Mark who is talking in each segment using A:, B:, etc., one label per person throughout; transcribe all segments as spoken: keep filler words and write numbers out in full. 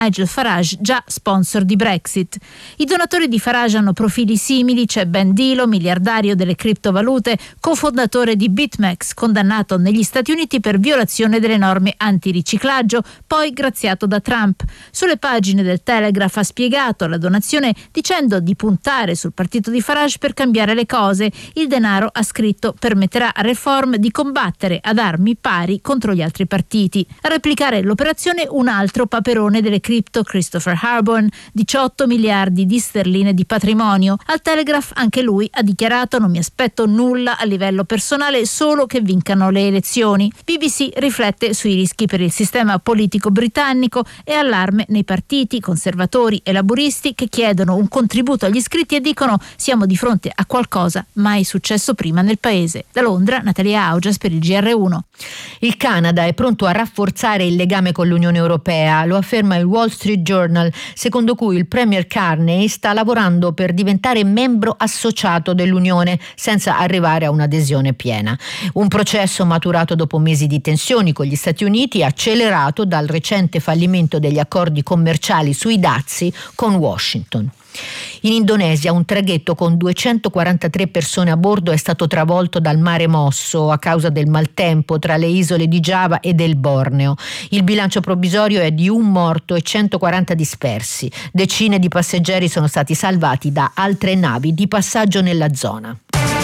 A: Nigel Farage, già sponsor di Brexit. I donatori di Farage hanno profili simili, c'è Ben Dilo, miliardario delle criptovalute, cofondatore di BitMEX, condannato negli Stati Uniti per violazione delle norme antiriciclaggio, poi graziato da Trump. Sulle pagine del Telegraph ha spiegato la donazione dicendo di puntare sul partito di Farage per cambiare le cose. Il denaro, ha scritto, permetterà a Reform di combattere ad armi pari contro gli altri partiti. A replicare l'operazione un altro paperone delle cripto, Christopher Harborn, diciotto miliardi di sterline di patrimonio. Al Telegraph anche lui ha dichiarato: non mi aspetto nulla a livello personale, solo che vincano le elezioni. B B C riflette sui rischi per il sistema politico britannico e allarme nei partiti conservatori e laburisti che chiedono un contributo agli iscritti e dicono: siamo di fronte a qualcosa mai successo prima nel paese. Da Londra, Natalia Augias per il G R uno.
B: Il Canada è pronto a rafforzare il legame con l'Unione Europea, lo afferma il Wall Street Journal, secondo cui il Premier Carney sta lavorando per diventare membro associato dell'Unione senza arrivare a un'adesione piena. Un processo maturato dopo mesi di tensioni con gli Stati Uniti, accelerato dal recente fallimento degli accordi commerciali sui dazi con Washington. In Indonesia un traghetto con duecentoquarantatré persone a bordo è stato travolto dal mare mosso a causa del maltempo tra le isole di Giava e del Borneo. Il bilancio provvisorio è di un morto e centoquaranta dispersi. Decine di passeggeri sono stati salvati da altre navi di passaggio nella zona.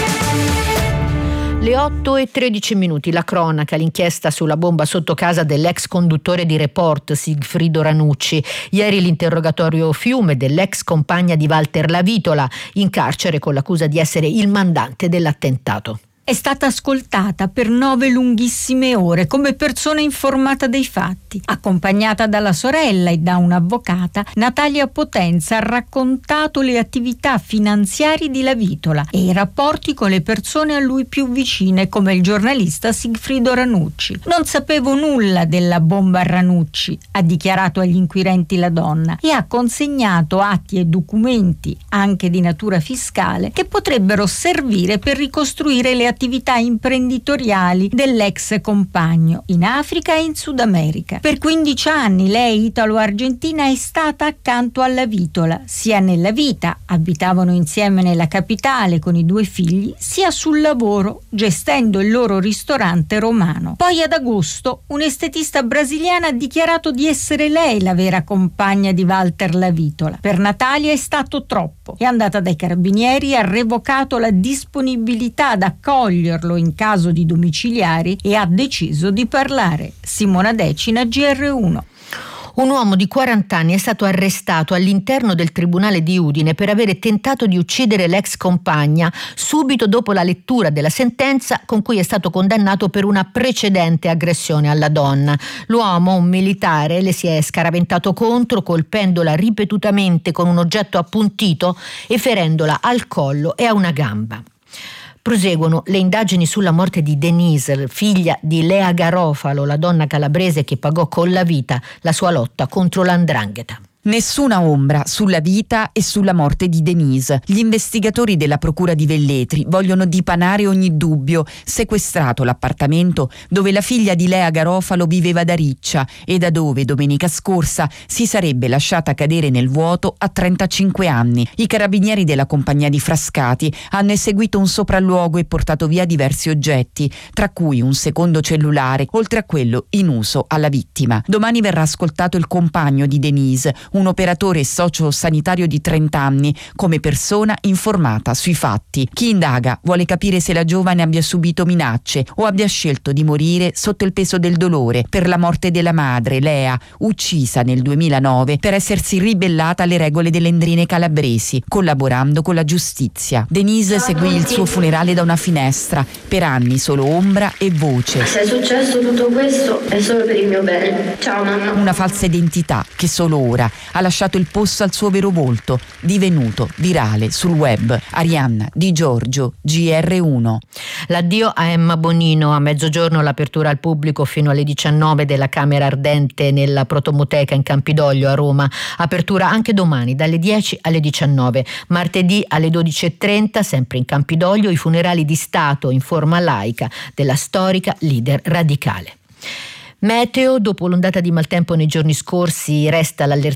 B: Le otto e tredici minuti, la cronaca, l'inchiesta sulla bomba sotto casa dell'ex conduttore di Report Sigfrido Ranucci. Ieri l'interrogatorio fiume dell'ex compagna di Walter Lavitola, in carcere con l'accusa di essere il mandante dell'attentato.
C: È stata ascoltata per nove lunghissime ore come persona informata dei fatti. Accompagnata dalla sorella e da un'avvocata, Natalia Potenza ha raccontato le attività finanziarie di Lavitola e i rapporti con le persone a lui più vicine, come il giornalista Sigfrido Ranucci. Non sapevo nulla della bomba a Ranucci, ha dichiarato agli inquirenti la donna, e ha consegnato atti e documenti, anche di natura fiscale, che potrebbero servire per ricostruire le attività imprenditoriali dell'ex compagno in Africa e in Sud America. Per quindici anni lei, italo-argentina, è stata accanto alla Lavitola, sia nella vita, abitavano insieme nella capitale con i due figli, sia sul lavoro, gestendo il loro ristorante romano. Poi ad agosto un estetista brasiliana ha dichiarato di essere lei la vera compagna di Walter Lavitola. Per Natalia è stato troppo. È andata dai carabinieri, ha revocato la disponibilità ad accoglierlo in caso di domiciliari e ha deciso di parlare. Simona Decina, G R uno.
B: Un uomo di quaranta anni è stato arrestato all'interno del tribunale di Udine per avere tentato di uccidere l'ex compagna subito dopo la lettura della sentenza con cui è stato condannato per una precedente aggressione alla donna. L'uomo, un militare, le si è scaraventato contro colpendola ripetutamente con un oggetto appuntito e ferendola al collo e a una gamba. Proseguono le indagini sulla morte di Denise, figlia di Lea Garofalo, la donna calabrese che pagò con la vita la sua lotta contro l'andrangheta.
D: Nessuna ombra sulla vita e sulla morte di Denise. Gli investigatori della procura di Velletri vogliono dipanare ogni dubbio. Sequestrato l'appartamento dove la figlia di Lea Garofalo viveva da riccia e da dove domenica scorsa si sarebbe lasciata cadere nel vuoto a trentacinque anni. I carabinieri della compagnia di Frascati hanno eseguito un sopralluogo e portato via diversi oggetti, tra cui un secondo cellulare, oltre a quello in uso alla vittima. Domani verrà ascoltato il compagno di Denise, un operatore socio-sanitario di trenta anni, come persona informata sui fatti. Chi indaga vuole capire se la giovane abbia subito minacce o abbia scelto di morire sotto il peso del dolore per la morte della madre, Lea, uccisa nel duemilanove per essersi ribellata alle regole delle endrine calabresi, collaborando con la giustizia. Denise seguì il suo funerale da una finestra, per anni solo ombra e voce.
E: Se è successo tutto questo è solo per il mio bene. Ciao mamma.
D: Una falsa identità che solo ora ha lasciato il posto al suo vero volto, divenuto virale sul web. Arianna Di Giorgio, G R uno.
B: L'addio a Emma Bonino, a mezzogiorno l'apertura al pubblico fino alle diciannove della Camera Ardente nella Protomoteca in Campidoglio a Roma. Apertura anche domani dalle dieci alle diciannove. Martedì alle dodici e trenta, sempre in Campidoglio, i funerali di Stato in forma laica della storica leader radicale. Meteo: dopo l'ondata di maltempo nei giorni scorsi resta l'allerta